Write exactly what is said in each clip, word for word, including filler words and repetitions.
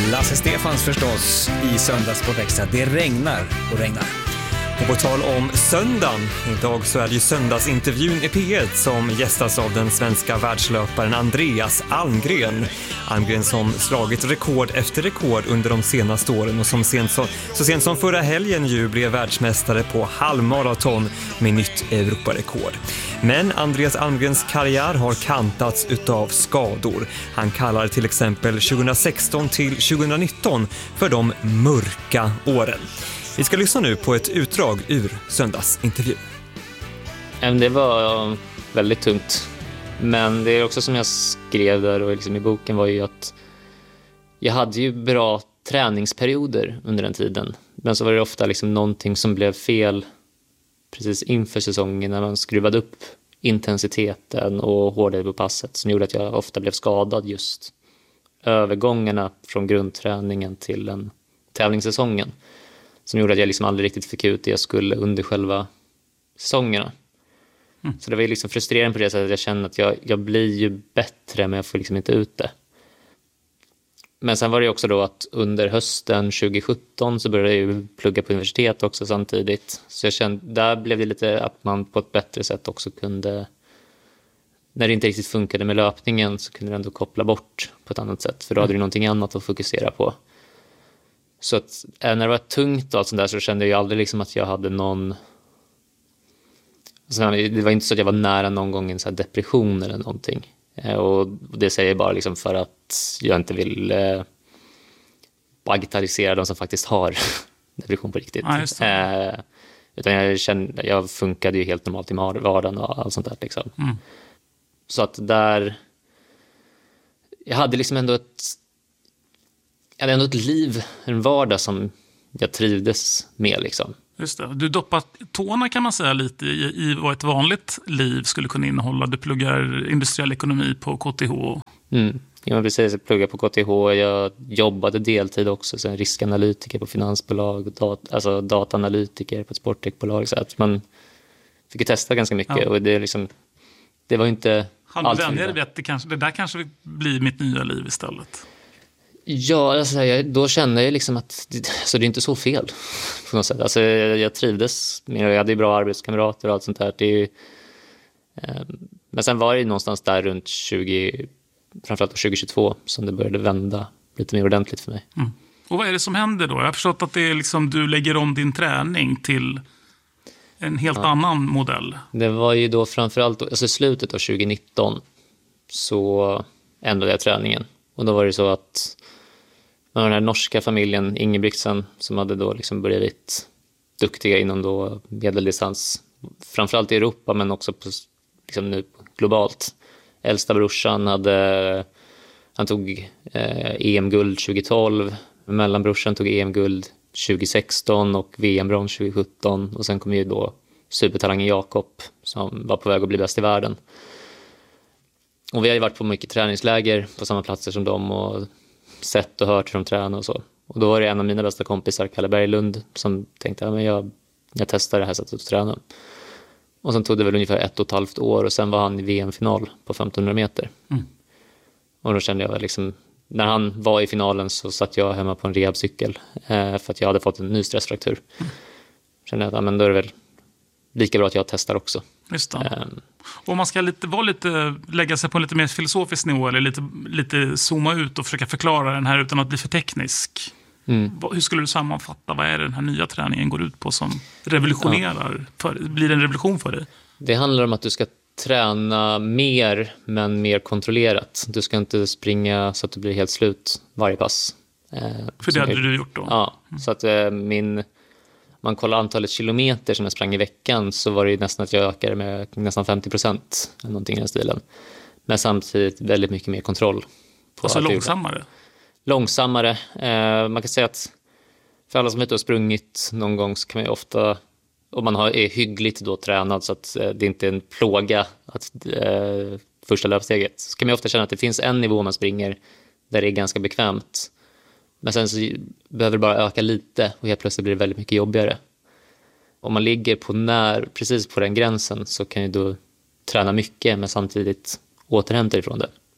Lasse Stefans förstås i söndags på Extra. Det regnar och regnar. Och på tal om söndagen, idag så är det ju söndagsintervjun i P ett som gästas av den svenska världslöparen Andreas Almgren. Almgren som slagit rekord efter rekord under de senaste åren och som sent så, så sent som förra helgen ju blev världsmästare på halvmaraton med nytt Europarekord. Men Andreas Almgrens karriär har kantats utav skador. Han kallar till exempel tjugohundrasexton till tjugohundranitton för de mörka åren. Vi ska lyssna nu på ett utdrag ur söndagsintervju. Det var väldigt tungt. Men det är också som jag skrev där och liksom i boken var ju att jag hade ju bra träningsperioder under den tiden. Men så var det ofta liksom någonting som blev fel precis inför säsongen när man skruvade upp intensiteten och hårdare på passet som gjorde att jag ofta blev skadad just övergångarna från grundträningen till den tävlingssäsongen. Som gjorde att jag liksom aldrig riktigt fick ut det jag skulle under själva säsongerna. Mm. Så det var ju liksom frustrerande på det sättet att jag kände att jag, jag blir ju bättre men jag får liksom inte ut det. Men sen var det också då att under hösten tjugosjutton så började jag ju plugga på universitet också samtidigt. Så jag kände, där blev det lite att man på ett bättre sätt också kunde, när det inte riktigt funkade med löpningen så kunde det ändå koppla bort på ett annat sätt. För då hade du någonting annat att fokusera på. Så att när det var tungt och allt sånt där så kände jag ju aldrig liksom att jag hade någon... Det var inte så att jag var nära någon gång en så här depression eller någonting. Och det säger jag bara liksom för att jag inte vill eh, bagatellisera de som faktiskt har depression på riktigt. Ja, eh, utan jag kände, jag funkade ju helt normalt i vardagen och allt sånt där liksom. Mm. Så att där... Jag hade liksom ändå ett... Jag hade ändå ett liv, en vardag som jag trivdes med liksom. Just det. Du doppar tårna kan man säga lite i, i vad ett vanligt liv skulle kunna innehålla. Du pluggar industriell ekonomi på K T H. Mm. Ja, precis. Jag pluggade på K T H. Jag jobbade deltid också som riskanalytiker på finansbolag, dat- alltså dataanalytiker på ett sporttechbolag. Så att man fick ju testa ganska mycket. Ja. Och det, liksom, det var inte allt för det. Vet, det, kanske, det där kanske blir mitt nya liv istället. Ja, alltså, jag, då kände jag liksom att det, alltså, det är inte så fel på något sätt. Alltså, jag, jag trivdes med, jag hade bra arbetskamrater och allt sånt där. Det är ju, eh, men sen var det någonstans där runt tjugo, framförallt tjugohundratjugotvå som det började vända lite mer ordentligt för mig. Mm. Och vad är det som händer då? Jag har förstått att det är liksom, du lägger om din träning till en helt ja. annan modell. Det var ju då framförallt, alltså i slutet av tjugonitton så ändrade jag träningen. Och då var det så att den här norska familjen Ingebrigtsen som hade då liksom blivit duktiga inom då medeldistans, framförallt i Europa men också på, liksom nu globalt. Äldsta brorsan hade, han tog eh, E M-guld tjugotolv, mellanbrorsan tog E M-guld tjugosexton och V M-brons tjugosjutton och sen kom ju då supertalangen Jakob som var på väg att bli bäst i världen. Och vi har ju varit på mycket träningsläger på samma platser som dem och sett och hört hur de tränar och så. Och då var det en av mina bästa kompisar, Kalle Berglund, som tänkte att ja, jag, jag testar det här sättet att träna. Och sen tog det väl ungefär ett och ett halvt år och sen var han i V M-final på femtonhundra meter. Mm. Och då kände jag liksom, när han var i finalen så satt jag hemma på en rehabcykel eh, för att jag hade fått en ny stressfraktur. Mm. Kände jag att ja, men då är det väl lika bra att jag testar också. Just det. Um, och man ska lite, vara lite, lägga sig på en lite mer filosofisk nivå eller lite, lite zooma ut och försöka förklara den här utan att bli för teknisk. Mm. Hur skulle du sammanfatta? Vad är det den här nya träningen går ut på som revolutionerar? Ja. För, blir det en revolution för dig? Det handlar om att du ska träna mer men mer kontrollerat. Du ska inte springa så att du blir helt slut varje pass. Eh, för det hade jag, du gjort då? Ja, mm. så att eh, min... man kollar antalet kilometer som jag sprang i veckan så var det ju nästan att jag ökade med nästan femtio procent eller någonting i den stilen. Men samtidigt väldigt mycket mer kontroll. På alltså långsammare? Långsammare. Eh, man kan säga att för alla som inte har sprungit någon gång så kan man ju ofta, om man har, är hyggligt då tränad så att eh, det inte är en plåga att eh, första löpsteget, så kan man ju ofta känna att det finns en nivå man springer där det är ganska bekvämt. Men sen så behöver det bara öka lite och helt plötsligt blir det väldigt mycket jobbigare. Om man ligger på när, precis på den gränsen så kan ju då träna mycket men samtidigt återhämta ifrån det.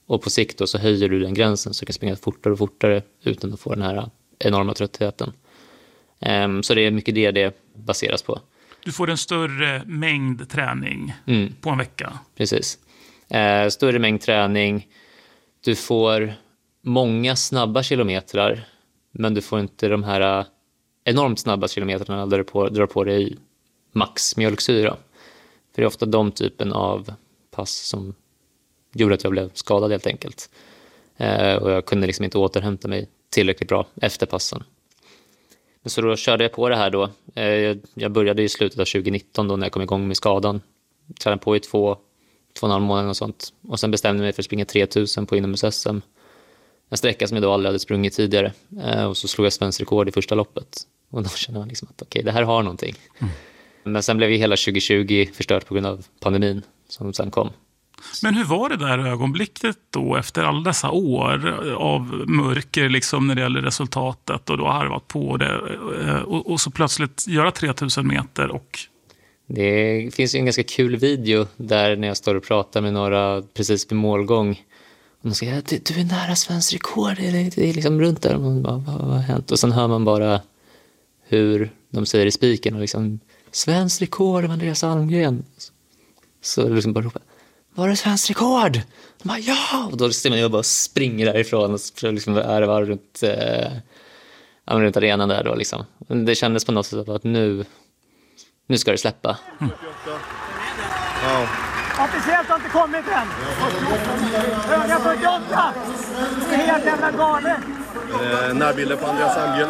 Och på sikt då så höjer du den gränsen så du kan springa fortare och fortare utan att få den här enorma tröttheten. Um, så det är mycket det det baseras på. Du får en större mängd träning mm. på en vecka. Precis. Uh, större mängd träning. Du får många snabba kilometrar, men du får inte de här enormt snabba kilometrarna där du på, drar på dig max mjölksyra. För det är ofta de typen av pass som gjorde att jag blev skadad helt enkelt. Uh, och jag kunde liksom inte återhämta mig tillräckligt bra efter passen. Så då körde jag på det här då. Jag började i slutet av tjugonitton då när jag kom igång med skadan. Tränade på i två, två och en halv månader och sånt. Och sen bestämde jag mig för att springa tre tusen på inomhus-S M. En sträcka som jag då aldrig hade sprungit tidigare. Och så slog jag svensk rekord i första loppet. Och då kände jag liksom att okej, okay, det här har någonting. Mm. Men sen blev ju hela tjugo tjugo förstört på grund av pandemin som sen kom. Men hur var det där ögonblicket då efter alla dessa år av mörker liksom när det gäller resultatet och då har varit på det och, och så plötsligt göra tre tusen meter och... Det finns ju en ganska kul video där när jag står och pratar med några precis vid målgång och de säger du, du är nära svensk rekord, det är, det är liksom runt där och man bara, vad, vad har hänt? Och sen hör man bara hur de säger i spiken och liksom svensk rekord av Andreas Almgren. Så det liksom bara ropar, var det svensk rekord? De bara, ja! Och då ser man ju bara springer därifrån och liksom är var runt, eh, runt arenan där då liksom. Men det kändes på något sätt att nu, nu ska det släppa. Mm. Wow. Officiellt har inte kommit än. Höga fyrtioåtta! Det är helt jävla galet. Eh, närbilder på Andreas Almgren.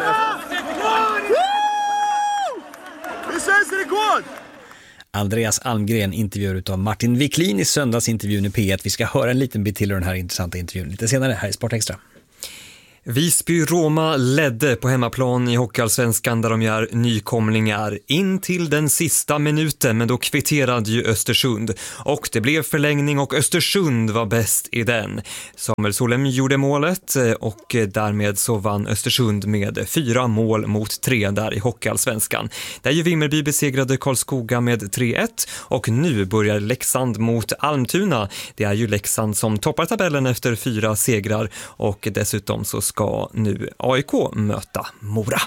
Det är svensk rekord! Andreas Almgren intervjuar av Martin Wiklin i söndagsintervjun i P ett. Vi ska höra en liten bit till av den här intressanta intervjun lite senare här i Sport Extra. Visby-Roma ledde på hemmaplan i Hockeyallsvenskan där de gör nykomlingar in till den sista minuten, men då kvitterade ju Östersund och det blev förlängning och Östersund var bäst i den. Samuel Solem gjorde målet och därmed så vann Östersund med fyra mål mot tre där i Hockeyallsvenskan. Där ju Vimmerby besegrade Karlskoga med tre ett och nu börjar Leksand mot Almtuna. Det är ju Leksand som toppar tabellen efter fyra segrar och dessutom så ska nu A I K möta Mora.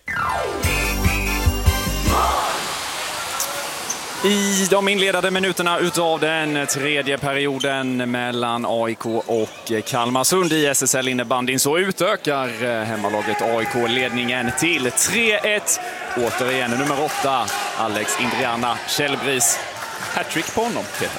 I de inledande minuterna utav den tredje perioden mellan A I K och Kalmarsund i S S L innebandyn så utökar hemmalaget A I K ledningen till tre ett. Återigen nummer åtta, Alex Indriana Källbris. Hattrick på honom, Peter.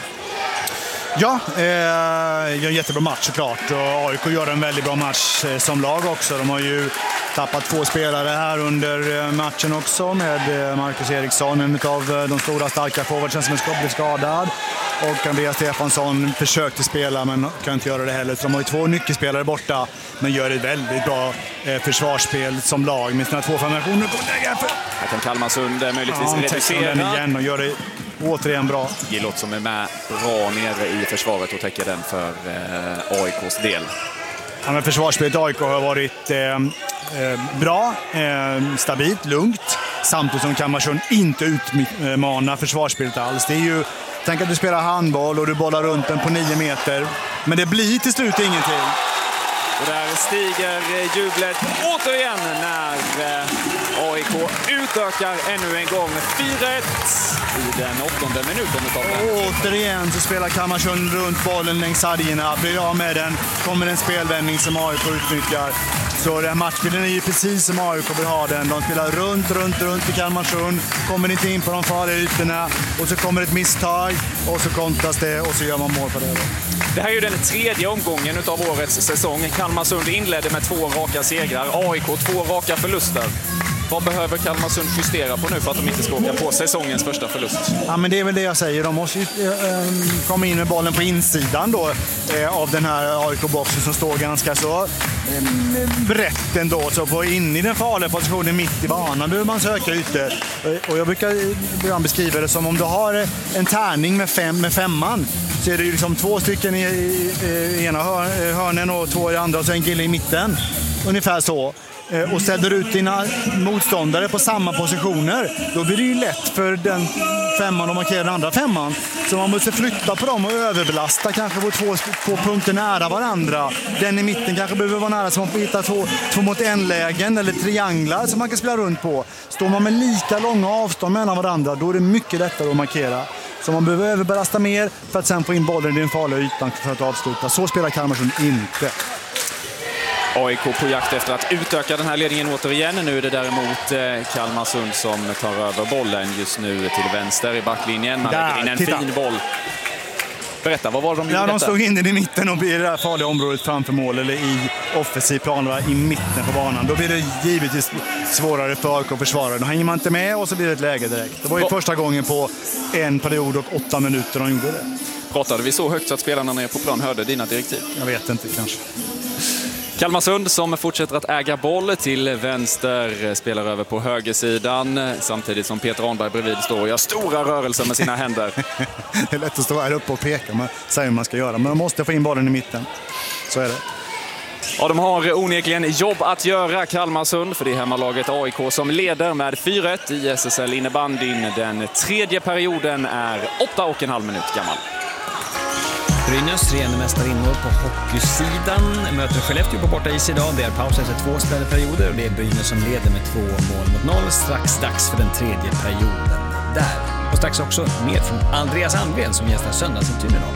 Ja, eh, gör en jättebra match såklart och A I K gör en väldigt bra match eh, som lag också. De har ju tappat två spelare här under eh, matchen också med eh, Marcus Eriksson, en av eh, de stora starka forwardsen som är skadad. Och Andreas Stefansson försökte spela men kan inte göra det heller. Så de har ju två nyckelspelare borta men gör ett väldigt bra eh, försvarsspel som lag med sina två formationer. Här kan Kalmarsund möjligtvis ja, reducera den igen och gör det återigen bra. Gillot som är med bra nere i försvaret och täcker den för eh, A I K:s del. Ja, men försvarsspelet A I K har varit eh, eh, bra, eh, stabilt, lugnt. Samtidigt som Kalmarsund inte utmanar försvarsspelet alls. Det är ju, tänk att du spelar handboll och du bollar runt den på nio meter. Men det blir till slut ingenting. Och där stiger jublet återigen när A I K utökar ännu en gång. fyra ett i den åttonde minuten utav den. Återigen så spelar Kalmarsund runt bollen längs sargerna. Blir av med den, kommer en spelvändning som A I K utnyttjar. Så den matchbilden är ju precis som A I K vill ha den. De spelar runt, runt, runt i Kalmarsund. Kommer inte in på de farliga ytorna. Och så kommer ett misstag och så kontras det och så gör man mål på det. Det här är ju den tredje omgången utav årets säsong. Kalmarsund inledde med två raka segrar. A I K två raka förluster. Vad behöver Kalmarsund justera på nu för att de inte ska åka på säsongens första förlust? Ja, men det är väl det jag säger. De måste ju äh, komma in med bollen på insidan då, äh, av den här A I K-boxen som står ganska så äh, brett ändå. Så på in i den farliga positionen mitt i banan behöver man söka ute. Och jag brukar ibland beskriva det som om du har en tärning med, fem, med femman. Så är det ju liksom två stycken i, i, i ena hör, hörnen och två i andra och så en kille i mitten. Ungefär så. och ställer ut dina motståndare på samma positioner, då blir det ju lätt för den femman och markera den andra femman. Så man måste flytta på dem och överbelasta, kanske få två, två punkter nära varandra. Den i mitten kanske behöver vara nära, så man får hitta två, två mot en-lägen eller trianglar som man kan spela runt på. Står man med lika långa avstånd mellan varandra, då är det mycket lättare att markera. Så man behöver överbelasta mer för att sen få in bollen i den farliga ytan för att avsluta. Så spelar Kalmarsund inte. A I K på jakt efter att utöka den här ledningen återigen. Nu är det däremot Kalmarsund som tar över bollen just nu till vänster i backlinjen. Man lägger in en titta. fin boll. Berätta, vad var det de gjorde? Ja, de detta? slog in den i mitten och blir i det här farliga området framför mål eller i offensiv plan i mitten på banan. Då blir det givetvis svårare för A I K att försvara. Då hänger man inte med och så blir det ett läge direkt. Det var ju Va? första gången på en period och åtta minuter de gjorde det. Pratade vi så högt så att spelarna nere på plan hörde dina direktiv? Jag vet inte, kanske. Kalmarsund som fortsätter att äga boll till vänster, spelar över på högersidan samtidigt som Peter Arnberg bredvid står och gör stora rörelser med sina händer. Det är lätt att stå här uppe och peka, man säger hur man ska göra, men man måste få in bollen i mitten. Så är det. Ja, de har onekligen jobb att göra, Kalmarsund, för det är hemmalaget A I K som leder med fyra ett i S S L innebandyn. Den tredje perioden är åtta och en halv minut gammal. Brynäs, regerande mästarinnor på hockeysidan, möter Skellefteå på bortais idag. Det är paus efter två spelade perioder och det är Brynäs som leder med två mål mot noll. Strax dags för den tredje perioden där. Och strax också mer från Andreas Almgren som gästar söndagsintervjun.